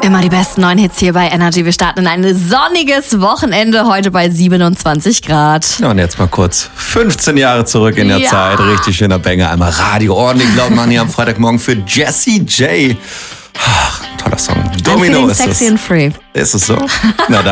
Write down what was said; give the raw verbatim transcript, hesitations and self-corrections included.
Immer die besten neuen Hits hier bei Energy. Wir starten in ein sonniges Wochenende, heute bei siebenundzwanzig Grad. Ja, und jetzt mal kurz fünfzehn Jahre zurück in der Ja. Zeit. Richtig schöner Banger. Einmal Radio ordentlich laut machen hier am Freitagmorgen für Jessie J. Ach, toller Song. I'm Domino feeling ist sexy es. and free. Ist es so? Na dann.